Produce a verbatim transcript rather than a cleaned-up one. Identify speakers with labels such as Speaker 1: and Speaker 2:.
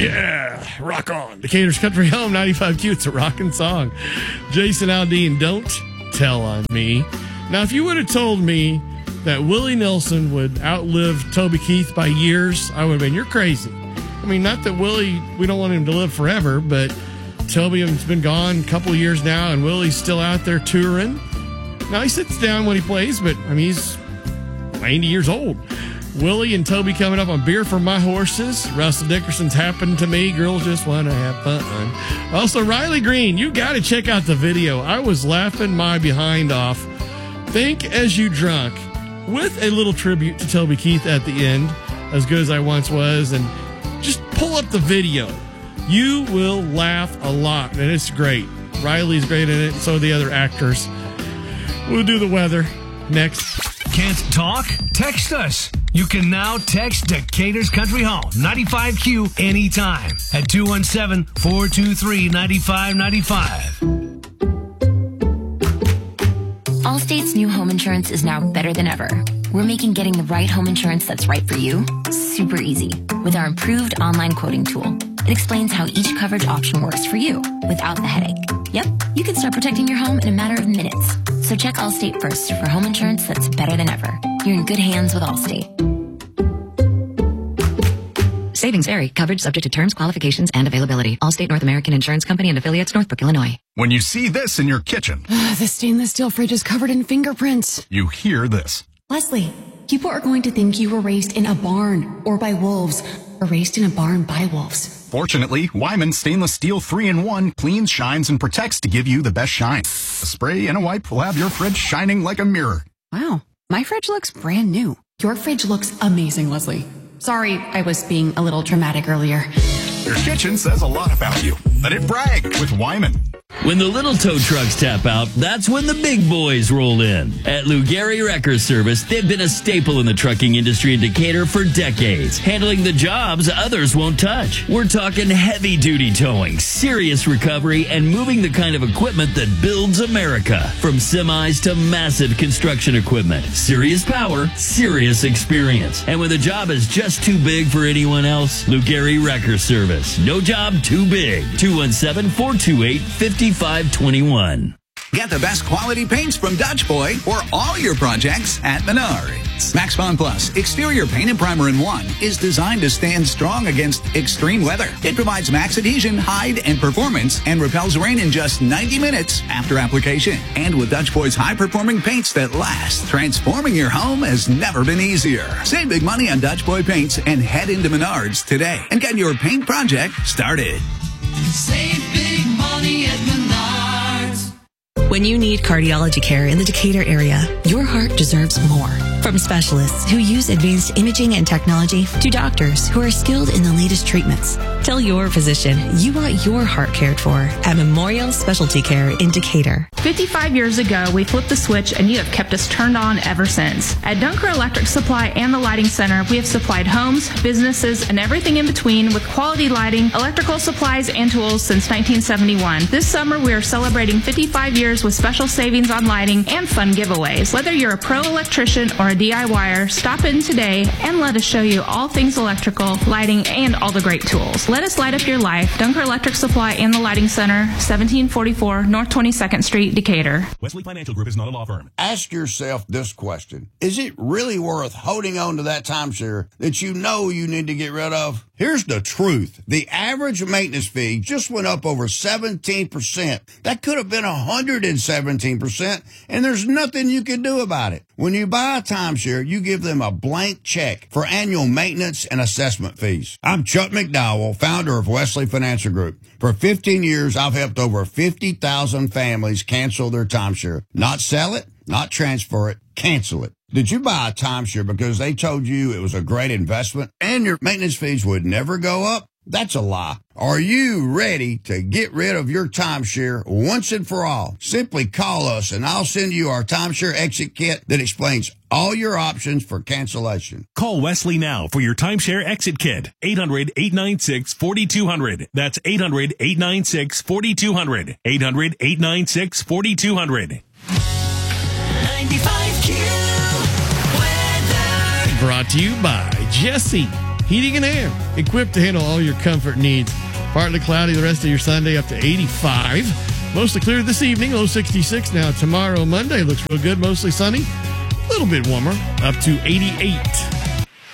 Speaker 1: Yeah, rock on. Decatur's Country Home, ninety-five Q. It's a rockin' song. Jason Aldean, Don't Tell on Me. Now, if you would have told me that Willie Nelson would outlive Toby Keith by years, I would have been, you're crazy. I mean, not that Willie, we don't want him to live forever, but Toby has been gone a couple of years now, and Willie's still out there touring. Now, he sits down when he plays, but, I mean, he's ninety years old. Willie and Toby coming up on Beer for My Horses. Russell Dickerson's Happened to Me. Girls Just Want to Have Fun. Also, Riley Green, you got to check out the video. I was laughing my behind off. Think As You Drunk, with a little tribute to Toby Keith at the end, As Good As I Once Was, and just pull up the video. You will laugh a lot, and it's great. Riley's great in it, and so are the other actors. We'll do the weather next.
Speaker 2: Can't talk? Text us. You can now text Decatur's Country Home, ninety-five Q, anytime at two one seven, four two three, nine five nine five.
Speaker 3: Allstate's new home insurance is now better than ever. We're making getting the right home insurance that's right for you super easy with our improved online quoting tool. It explains how each coverage option works for you without the headache. Yep, you can start protecting your home in a matter of minutes. So check Allstate first for home insurance that's better than ever. You're in good hands with Allstate.
Speaker 4: Savings vary. Coverage subject to terms, qualifications, and availability. Allstate North American Insurance Company and affiliates, Northbrook, Illinois.
Speaker 5: When you see this in your kitchen,
Speaker 6: the stainless steel fridge is covered in fingerprints.
Speaker 5: You hear this.
Speaker 6: Leslie, people are going to think you were raised in a barn or by wolves, or raised in a barn by wolves.
Speaker 5: Fortunately, Wyman Stainless Steel three in one cleans, shines, and protects to give you the best shine. A spray and a wipe will have your fridge shining like a mirror.
Speaker 6: Wow, my fridge looks brand new. Your fridge looks amazing, Leslie. Sorry, I was being a little dramatic earlier.
Speaker 5: Your kitchen says a lot about you. Let it brag with Wyman.
Speaker 7: When the little tow trucks tap out, that's when the big boys roll in. At Lou Gehry Wrecker Service, they've been a staple in the trucking industry in Decatur for decades, handling the jobs others won't touch. We're talking heavy-duty towing, serious recovery, and moving the kind of equipment that builds America. From semis to massive construction equipment. Serious power, serious experience. And when the job is just too big for anyone else, Lou Gehry Wrecker Service. No job too big. two one seven, four two eight, five five two one.
Speaker 8: Get the best quality paints from Dutch Boy for all your projects at Menards. Max Bond Plus Exterior Paint and Primer in one is designed to stand strong against extreme weather. It provides max adhesion, hide, and performance and repels rain in just ninety minutes after application. And with Dutch Boy's high-performing paints that last, transforming your home has never been easier. Save big money on Dutch Boy paints and head into Menards today and get your paint project started.
Speaker 9: Save big money at Menards.
Speaker 10: When you need cardiology care in the Decatur area, your heart deserves more. From specialists who use advanced imaging and technology to doctors who are skilled in the latest treatments. Tell your physician you want your heart cared for at Memorial Specialty Care in Decatur.
Speaker 11: fifty-five years ago, we flipped the switch and you have kept us turned on ever since. At Dunker Electric Supply and the Lighting Center, we have supplied homes, businesses, and everything in between with quality lighting, electrical supplies, and tools since nineteen seventy-one. This summer, we are celebrating fifty-five years with special savings on lighting and fun giveaways. Whether you're a pro electrician or a DIYer, stop in today and let us show you all things electrical, lighting, and all the great tools. Let us light up your life. Dunker Electric Supply and the Lighting Center, seventeen forty-four North twenty-second Street, Decatur.
Speaker 12: Wesley Financial Group is not a law firm.
Speaker 13: Ask yourself this question. Is it really worth holding on to that timeshare that you know you need to get rid of? Here's the truth. The average maintenance fee just went up over seventeen percent. That could have been one hundred seventeen percent, and there's nothing you can do about it. When you buy a timeshare, you give them a blank check for annual maintenance and assessment fees. I'm Chuck McDowell, founder of Wesley Financial Group. For fifteen years, I've helped over fifty thousand families cancel their timeshare. Not sell it, not transfer it, cancel it. Did you buy a timeshare because they told you it was a great investment and your maintenance fees would never go up? That's a lie. Are you ready to get rid of your timeshare once and for all? Simply call us and I'll send you our timeshare exit kit that explains all your options for cancellation.
Speaker 12: Call Wesley now for your timeshare exit kit. eight hundred, eight nine six, four two zero zero. That's eight hundred, eight nine six, four two zero zero. eight hundred, eight nine six, four two zero zero.
Speaker 9: ninety-five Q weather.
Speaker 1: Brought to you by Jesse. Heating and Air, equipped to handle all your comfort needs. Partly cloudy the rest of your Sunday, up to eighty-five. Mostly clear this evening, low sixty-six. Now tomorrow, Monday, looks real good, mostly sunny. A little bit warmer, up to eighty-eight.